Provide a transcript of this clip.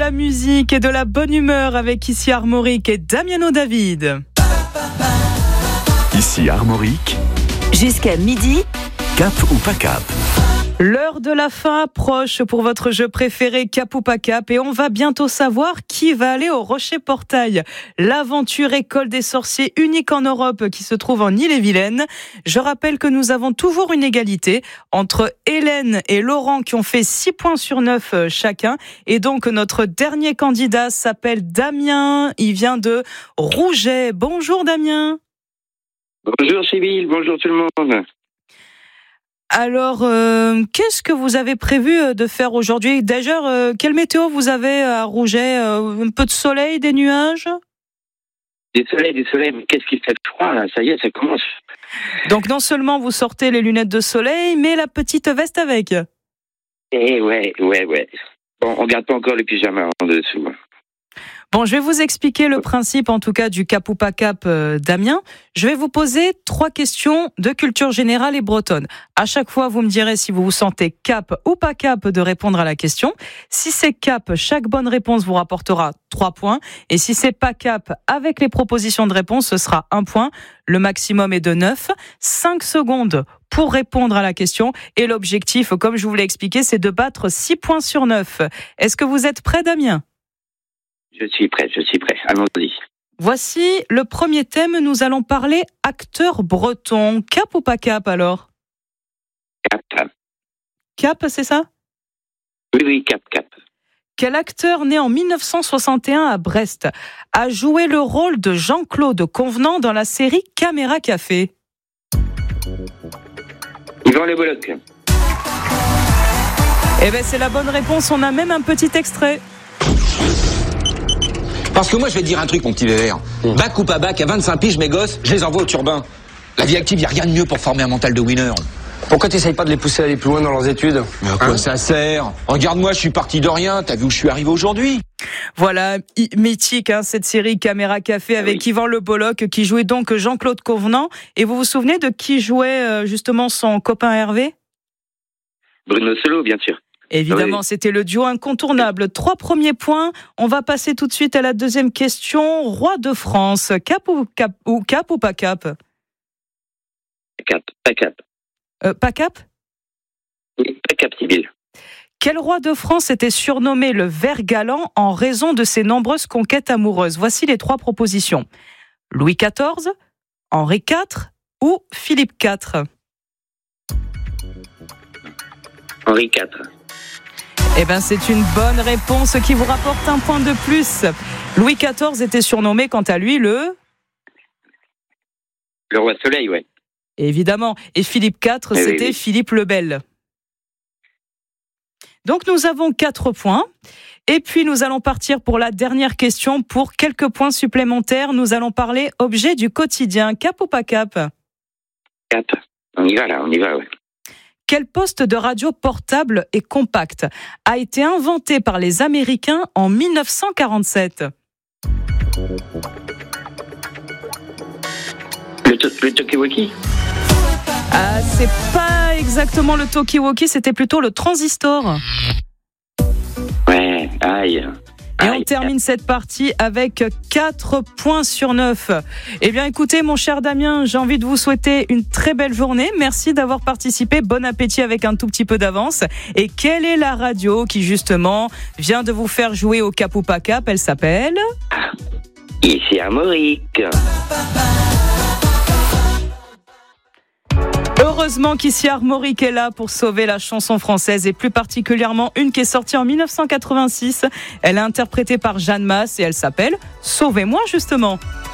la musique et de la bonne humeur avec ici Armorique et Damiano David. Ici Armorique. Jusqu'à midi. Cap ou pas cap? L'heure de la fin approche pour votre jeu préféré Cap ou pas cap et on va bientôt savoir qui va aller au Rocher Portail, l'aventure école des sorciers unique en Europe qui se trouve en Ille-et-Vilaine. Je rappelle que nous avons toujours une égalité entre Hélène et Laurent qui ont fait 6 points sur 9 chacun et donc notre dernier candidat s'appelle Damien, il vient de Rouget. Bonjour Damien. Bonjour Sybille, bonjour tout le monde. Alors, qu'est-ce que vous avez prévu de faire aujourd'hui? D'ailleurs, quelle météo vous avez à Rouget? Un peu de soleil, des nuages? Du soleil, mais qu'est-ce qu'il fait froid là? Ça y est, ça commence. Donc non seulement vous sortez les lunettes de soleil, mais la petite veste avec. Eh ouais. Bon, on garde pas encore le pyjama en dessous. Bon, je vais vous expliquer le principe, en tout cas, du cap ou pas cap, Damien. Je vais vous poser 3 questions de culture générale et bretonne. À chaque fois, vous me direz si vous vous sentez cap ou pas cap de répondre à la question. Si c'est cap, chaque bonne réponse vous rapportera 3 points. Et si c'est pas cap, avec les propositions de réponse, ce sera 1 point. Le maximum est de 9. 5 secondes pour répondre à la question. Et l'objectif, comme je vous l'ai expliqué, c'est de battre 6 points sur 9. Est-ce que vous êtes prêt, Damien ? Je suis prêt. Allons-y. Voici le premier thème. Nous allons parler acteur breton. Cap ou pas cap alors? Cap. Cap, c'est ça? Oui, cap. Quel acteur né en 1961 à Brest a joué le rôle de Jean-Claude Convenant dans la série Caméra Café? Yvan Le Bolloc. Eh bien, c'est la bonne réponse. On a même un petit extrait. Parce que moi, je vais te dire un truc, mon petit Vévert. Bac ou pas bac, à 25 piges, mes gosses, je les envoie au turbin. La vie active, y a rien de mieux pour former un mental de winner. Pourquoi t'essayes pas de les pousser à aller plus loin dans leurs études? Mais à quoi ça sert? Regarde-moi, je suis parti de rien. T'as vu où je suis arrivé aujourd'hui? Voilà, mythique, cette série Caméra Café avec Yvan Le Bolloc qui jouait donc Jean-Claude Convenant. Et vous vous souvenez de qui jouait justement son copain Hervé? Bruno Solo, bien sûr. Évidemment, oui. C'était le duo incontournable. 3 premiers points. On va passer tout de suite à la deuxième question. Roi de France, cap ou pas cap? Cap, pas cap. Pas cap? Oui, pas cap, Sybille. Quel roi de France était surnommé le Vert Galant en raison de ses nombreuses conquêtes amoureuses? Voici les 3 propositions. Louis XIV, Henri IV ou Philippe IV? Henri IV. Eh bien, c'est une bonne réponse qui vous rapporte 1 point de plus. Louis XIV était surnommé, quant à lui, le roi Soleil, ouais. Évidemment. Et Philippe IV, c'était oui. Philippe le Bel. Donc, nous avons 4 points. Et puis, nous allons partir pour la dernière question. Pour quelques points supplémentaires, nous allons parler objet du quotidien. Cap ou pas cap? Cap. On y va, ouais. Quel poste de radio portable et compact a été inventé par les Américains en 1947? Le Talkie-Walkie? Ah, c'est pas exactement le Talkie-Walkie, c'était plutôt le transistor. Ouais, aïe. Et on termine cette partie avec 4 points sur 9. Eh bien, écoutez, mon cher Damien, j'ai envie de vous souhaiter une très belle journée. Merci d'avoir participé. Bon appétit avec un tout petit peu d'avance. Et quelle est la radio qui, justement, vient de vous faire jouer au cap ou pas cap? Elle s'appelle... Ici Armorique. Heureusement qu'ici Armorique est là pour sauver la chanson française et plus particulièrement une qui est sortie en 1986. Elle est interprétée par Jeanne Masse et elle s'appelle « Sauvez-moi » justement.